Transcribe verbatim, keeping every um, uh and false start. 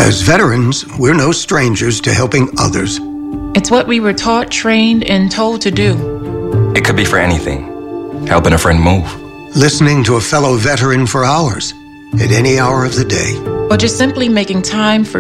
As veterans, we're no strangers to helping others. It's what we were taught, trained, and told to do. It could be for anything. Helping a friend move. Listening to a fellow veteran for hours, at any hour of the day. Or just simply making time for